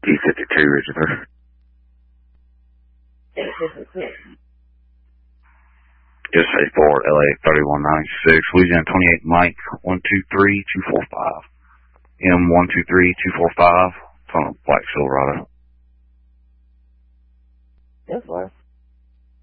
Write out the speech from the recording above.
E52 Richard. Just say for LA 3196, Louisiana 28 Mike 123245. M123245. It's on a black Silverado. Yes, sir.